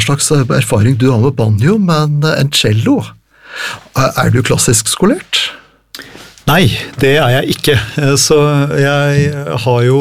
slags erfaring du har med banjo, men en cello. Du klassisk skolert? Nei, det jeg ikke. Så jeg har jo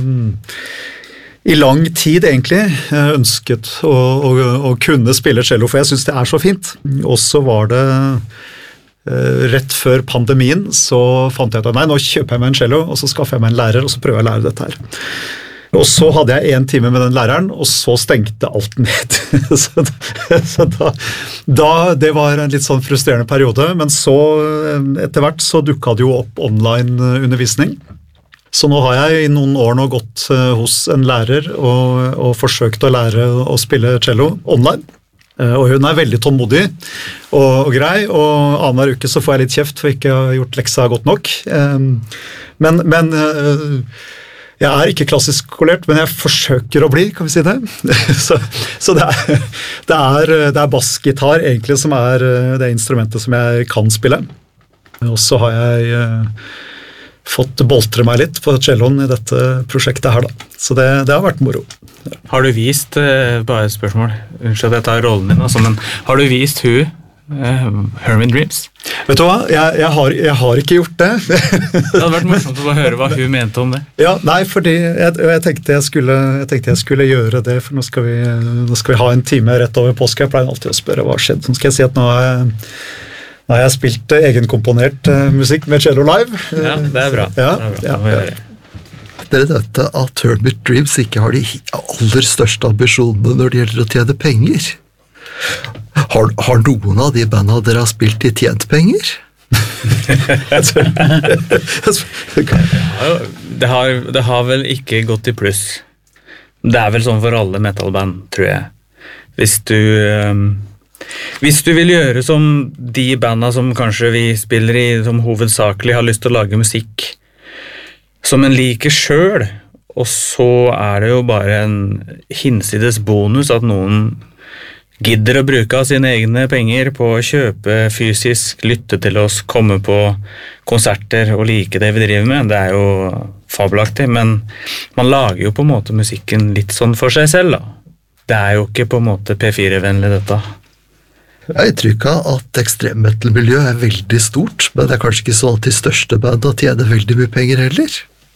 i lang tid egentlig ønsket å kunne spille cello, for jeg synes det så fint. Og så var det rett før pandemien, så fant jeg ut at nei, nå kjøper jeg meg en cello, og så skaffer jeg meg en lærer, og så prøver jeg å lære dette her. Og så hadde jeg 1 time med den læreren, og så stengte alt ned. så det var en litt sånn frustrerende periode, men så etter hvert så dukket det jo opp online undervisning. Så nå har jeg i noen år nå gått hos en lærer og forsøkt å lære å spille cello online. Og hun veldig tålmodig og grei, og annenhver uke så får jeg litt kjeft for ikke å ha gjort leksa godt nok. Men jeg ikke klassisk skolert, men jeg forsøker å bli, kan vi si det. så det bassgitar egentlig som det instrumentet som jeg kan spille. Og så har jeg fått boltre meg litt på celloen i dette prosjektet her da. Så det har vært moro. Har du vist, bare et spørsmål, unnskyld at jeg tar rollen din, altså, men har du vist Herman Dreams? Vet du hva? Jeg har ikke gjort det. Det hadde vært morsomt å høre hva hun mente om det. Ja, nei, fordi jeg tenkte jeg skulle gjøre det, for nå skal vi ha en time rett over påske. Jeg pleier alltid å spørre hva skjedde. Så skal jeg si at nå har jeg spilt egenkomponert musikk med cello live. Ja, det bra. Ja. Dere dette at Herman Dreams ikke har de aller største ambisjonene når det gjelder å tjene penger. Har noen av de bandene dere har spilt i tjent penger? Det har vel ikke gått i pluss. Det vel sånn for alle metalband, tror jeg. Hvis du vil gjøre som de bandene som kanskje vi spiller i, som hovedsakelig har lyst til å lage musikk som en liker selv, og så det jo bare en hinsides bonus at noen gidder å bruke av sine egne penger på å kjøpe fysisk, lytte til oss, komme på konserter og like det vi driver med. Det jo fabelaktig, men man lager jo på en måte musikken litt sånn for seg selv da. Det jo ikke på en måte P4-vennlig dette. Jeg har inntrykk av at ekstremmetal-miljøet veldig stort, men det kanskje ikke sånn at de største bandene tjener veldig mye penger heller.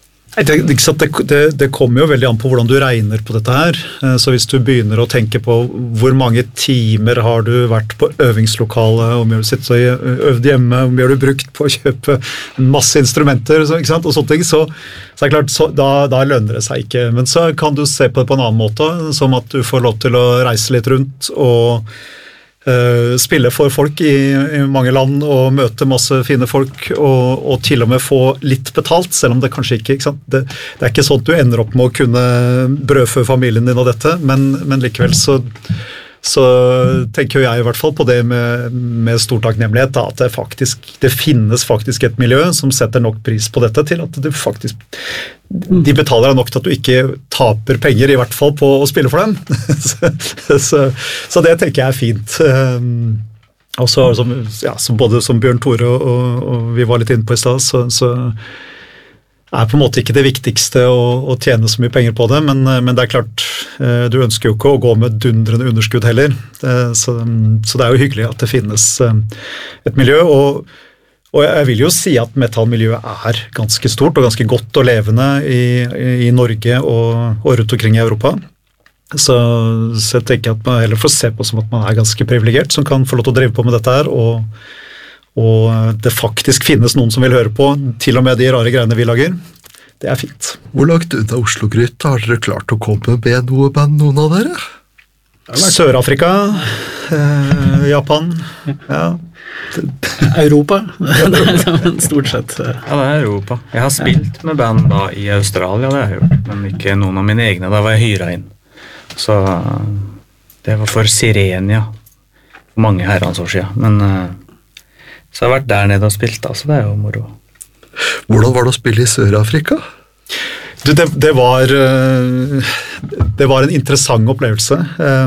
Det kommer jo veldig an på hvordan du regner på dette her. Så hvis du begynner å tenke på hvor mange timer har du vært på øvingslokale, hvor mye har du sittet og øvd hjemme, hvor mye har du brukt på å kjøpe masse instrumenter, ikke sant? Og sånne ting, så det klart, da lønner det seg ikke. Men så kan du se på det på en annen måte, som at du får lov til å reise litt rundt og spille for folk i mange land og møte masse fine folk og til og med få litt betalt, selv om det kanskje ikke sant? Det ikke sånn at du ender opp med å kunne brødfø familien din og dette, men likevel så tenker jeg i hvert fall på det med stor takknemlighet da, at det finnes faktisk et miljø som setter nok pris på dette til at de betaler deg nok til at du ikke taper penger, i hvert fall på å spille for dem. så det tenker jeg fint. Og så, både som Bjørn Tore og vi var litt inne på i sted, så på en måte ikke det viktigste å tjene så mye penger på det, men det klart, du ønsker jo ikke å gå med dundrende underskudd heller, så det jo hyggelig at det finnes et miljø, og jeg vil jo si at metallmiljøet ganske stort og ganske godt og levende i Norge og rundt omkring i Europa. Så jeg tenker at man heller får se på som at man ganske privilegert, som kan få lov til å drive på med dette her, og det faktisk finnes noen som vil høre på, til og med de rare greiene vi lager. Det fint. Hvor langt unna Oslo-gryta har dere klart å komme med noe band, noen av dere? Sør-Afrika, Japan, ja. Europa, stort sett. Ja, det Europa. Jeg har spilt med band da i Australia, det har jeg gjort, men ikke noen av mine egne, da var jeg hyret inn. Så det var for Sirenia, mange herrens år siden, men så jeg har vært der nede og spilt da, så det jo moro. Hvordan var det å spille i Sør-Afrika? Det var en interessant opplevelse.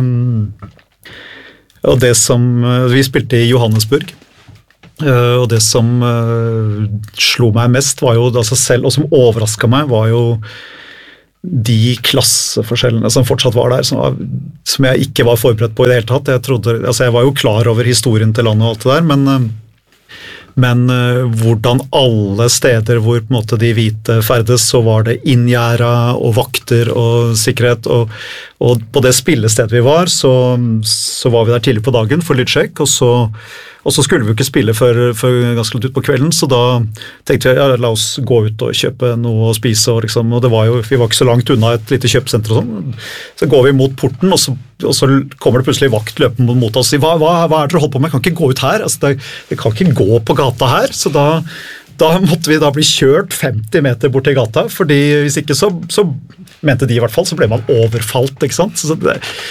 Og det som vi spilte i Johannesburg, og det som slo meg mest var jo altså selv, og som overrasket meg var jo de klasseforskjellene som fortsatt var der, som jeg ikke var forberedt på i det hele tatt. Jeg var jo klar over historien til landet og alt det der, men hvordan alle steder hvor på en måte de hvite ferdes, så var det inngjerda og vakter og sikkerhet, og på det spillestedet vi var, så var vi der tidlig på dagen for lydsjekk, og så skulle vi ikke spille før ganske langt ut på kvelden, så da tenkte vi, la oss gå ut og kjøpe noe å spise, og det var jo, vi var ikke så langt unna et lite kjøpesenter og sånn. Så går vi mot porten, og så kommer det plutselig vakt løpende mot oss og sier, hva er det dere holder på med? Jeg kan ikke gå ut her, det kan ikke gå på gata her, så da måtte vi da bli kjørt 50 meter bort til gata, fordi hvis ikke så mente de i hvert fall, så ble man overfalt, ikke sant? Så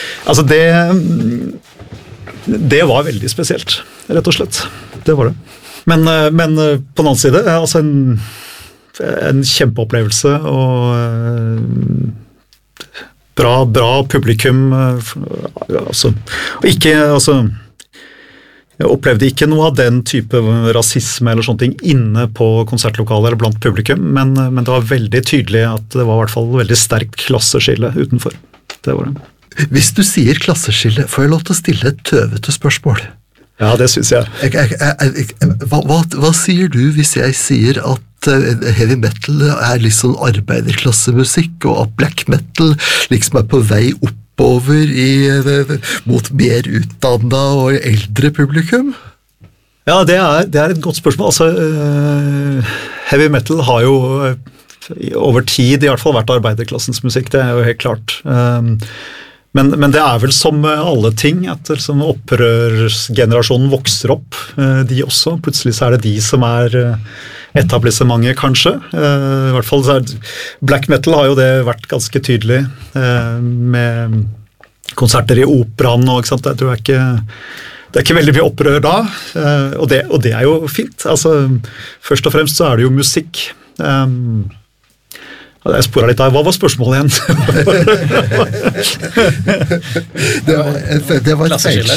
det var veldig spesielt, rett og slett. Det var det. Men på den annen side, altså en kjempeopplevelse, og bra publikum, jeg opplevde ikke noe av den type rasisme eller sånne ting inne på konsertlokalet eller blant publikum, men det var veldig tydelig at det var i hvert fall veldig sterkt klasseskille utenfor. Det var det. Hvis du sier klasseskille, får jeg lov til å stille et tøvete spørsmål? Ja, det synes jeg. Hva sier du hvis jeg sier at heavy metal er litt sånn arbeiderklassemusikk, og at black metal liksom er på vei oppover mot mer utdannet og eldre publikum? Ja, det er et godt spørsmål. Heavy metal har jo over tid i hvert fall vært arbeiderklassens musikk, det er jo helt klart. Men det er vel som alle ting, at opprørsgenerasjonen vokser opp, de også. Plutselig så er det de som er etablissementet, kanskje. I hvert fall så black metal har jo det vært ganske tydelig, med konserter i operaen, og ikke sant? Det er ikke veldig mye opprør da, og det er jo fint. Først og fremst så er det jo musikk. Jeg sporet litt av. Hva var spørsmålet igjen? det var et feil.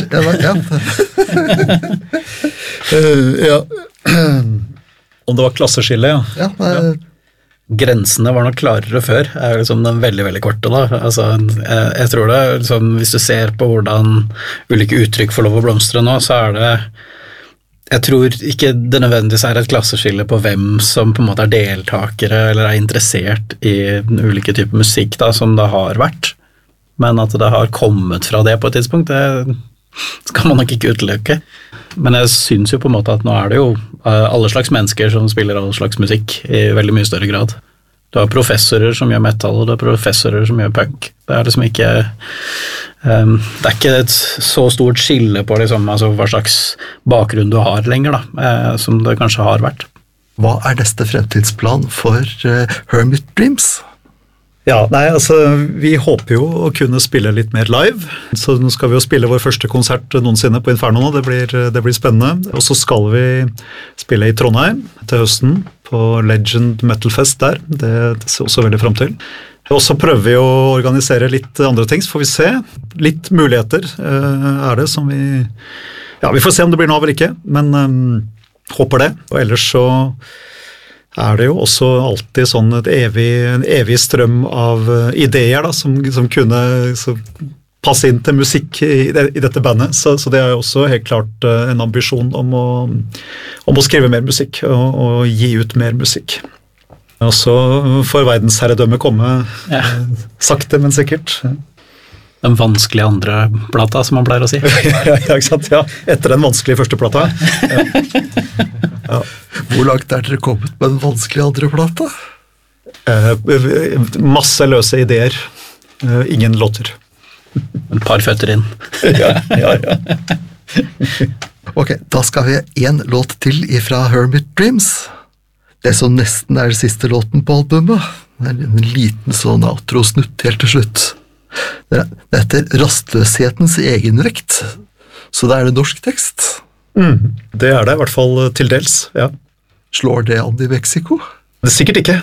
Ja. Om det var klasseskille, ja. Grensene var nok klarere før, er liksom den veldig, veldig korte da. Jeg tror det, liksom, hvis du ser på hvordan ulike uttrykk får lov å blomstre nå, så er det, jeg tror ikke det nødvendigvis er et klasseskille på hvem som på en måte er deltakere eller er interessert i ulike typer musikk da, som det har vært, men at det har kommet fra det på et tidspunkt, det skal man nok ikke utelukke. Men jeg synes jo på en måte at nå er det jo alle slags mennesker som spiller alle slags musikk i veldig mye større grad. Du har professorer som gjør metal, og du har professorer som gjør punk. Det er liksom ikke det er ikke et så stort skille på liksom, hva slags bakgrunn du har lenger da, som det kanskje har vært. Hva er neste fremtidsplan for Hermit Dreams? Ja, vi håper jo å kunne spille litt mer live, så nå skal vi jo spille vår første konsert noensinne på Inferno nå, det blir spennende, og så skal vi spille i Trondheim til høsten på Legend Metal Fest der, det ser også veldig frem til. Og så prøver vi å organisere litt andre ting, så får vi se. Litt muligheter er det som vi får se om det blir noe av eller ikke, men håper det. Og ellers så er det jo også alltid sånn en evig strøm av ideer da, som kunne passe inn til musikk i dette bandet, så det er jo også helt klart en ambisjon om å skrive mer musikk og gi ut mer musikk. Og så får verdensherredømme komme sakte, men sikkert. Den vanskelige andre plata, som man pleier å si. Ja, ikke sant? Ja, etter den vanskelige første plata. Ja. Hvor langt er dere kommet med den vanskelige andre plata? Masse løse ideer. Ingen låter. Et par føtter inn. Ja. Ok, da skal vi en låt til fra Hermit Dreams. Det som nesten er den siste låten på albumet. Det er en liten sånn outro-snutt helt til slutt. Det heter Rastløshetens egenvekt, så det er det norsk tekst. Det er det, i hvert fall til dels, ja. Slår det an i Mexico? Det sikkert ikke.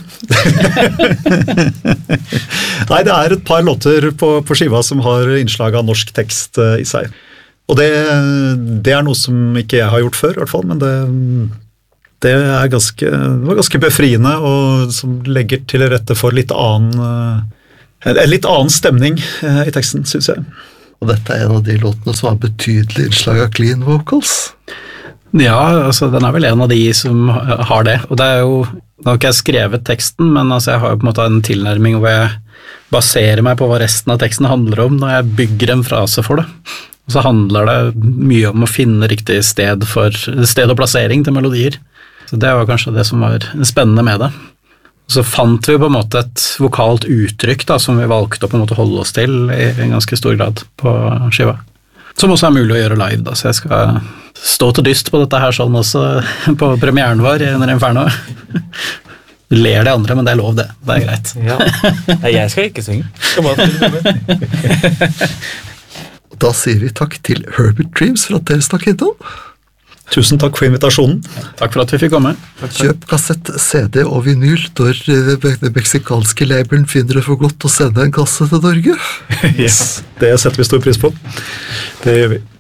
Nei, det er et par låter på skiva som har innslag av norsk tekst i seg. Og det er noe som ikke jeg har gjort før, i hvert fall, men det var ganske befriende, og som legger til rette for litt annen En litt annen stemning i teksten, synes jeg. Og dette en av de låtene som har betydelig innslag av clean vocals. Ja, altså den vel en av de som har det, og det jo, nå har ikke jeg skrevet teksten, men altså jeg har jo på en måte en tilnærming hvor jeg baserer meg på hva resten av teksten handler om når jeg bygger en frase for det. Og så handler det mye om å finne riktig sted og plassering til melodier. Så det var kanskje det som var spennende med det. Så fant vi på en måte et vokalt uttrykk da, som vi valgte å på en måte holde oss til i en ganske stor grad på skiva. Som også mulig å gjøre live, da, så jeg skal stå til dyst på dette her sånn også på premieren vår under Inferno. Ler de andre, men det lov det. Det greit. Ja. Nei, jeg skal ikke synge. Skal bare synge. Da sier vi takk til Herbert Dreams for at dere stakk innom. Tusen takk for invitasjonen. Takk for at vi fikk komme. Kjøp kassett, CD og vinyl når den meksikanske labelen finner det for godt å sende en kasse til Norge. Yes, det setter vi stor pris på. Det gjør vi.